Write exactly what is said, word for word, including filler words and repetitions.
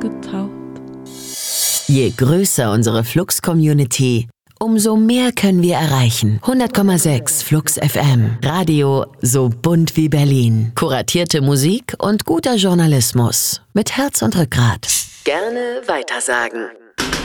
getaucht. Je größer unsere Flux-Community, umso mehr können wir erreichen. hundert Komma sechs Flux F M. Radio so bunt wie Berlin. Kuratierte Musik und guter Journalismus. Mit Herz und Rückgrat. Gerne weitersagen.